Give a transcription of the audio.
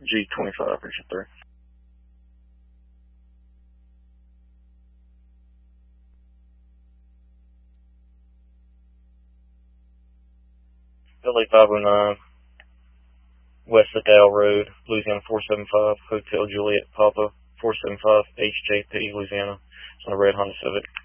G25, Richard 3. LA 509, west of Dow Road, Louisiana 475, Hotel Juliet Papa 475, HJP, Louisiana. It's on a red Honda Civic.